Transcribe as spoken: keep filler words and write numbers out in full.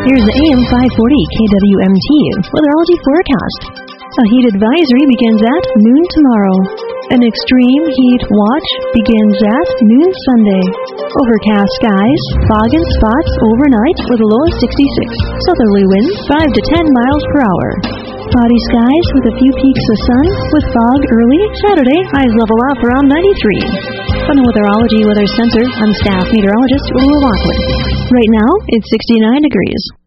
Here's the A M five forty K W M T weatherology forecast. A heat advisory begins at noon tomorrow. An extreme heat watch begins at noon Sunday. Overcast skies, fog and spots overnight with a low of sixty-six. Southerly winds five to ten miles per hour. Cloudy skies with a few peaks of sun with fog early Saturday. Highs level off around ninety-three. From the Weatherology Weather Center, I'm staff meteorologist Lula Lockwood. Right now, it's sixty-nine degrees.